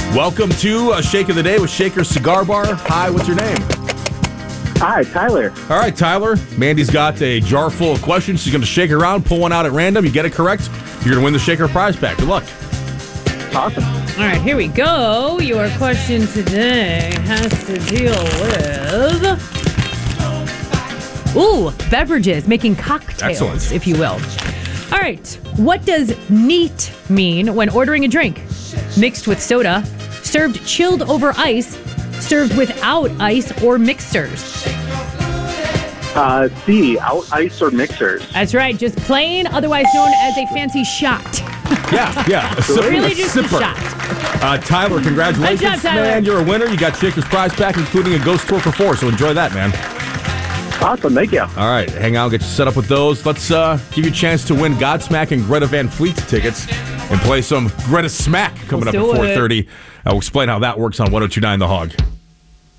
Welcome to a Shake of the Day with Shaker Cigar Bar. Hi, what's your name? Hi, Tyler. All right, Tyler. Mandy's got a jar full of questions. She's going to shake around, pull one out at random. You get it correct, you're going to win the Shaker prize pack. Good luck. Awesome. All right, here we go. Your question today has to deal with beverages, making cocktails, Excellent. if you will. All right, what does neat mean when ordering a drink? Mixed with soda, served chilled over ice, served without ice, or mixers? C, out ice or mixers. That's right, just plain, otherwise known as a fancy shot. Yeah. A sipper. Really just a sipper. shot. Tyler, congratulations. Good job, Tyler. Man, you're a winner. You got Shaker's prize pack, including a ghost tour for 4, so enjoy that, man. Awesome, thank you. All right, hang out, get you set up with those. Let's give you a chance to win Godsmack and Greta Van Fleet tickets and play some Greta Smack coming Let's up at do it. 4:30. I'll explain how that works on 102.9 The Hog.